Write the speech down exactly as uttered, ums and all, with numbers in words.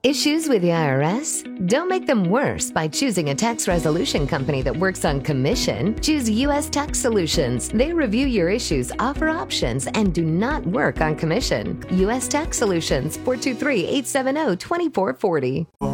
Issues with the I R S? Don't make them worse by choosing a tax resolution company that works on commission. Choose U S Tax Solutions. They review your issues, offer options, and do not work on commission. U S Tax Solutions, four two three, eight seven zero, two four four zero.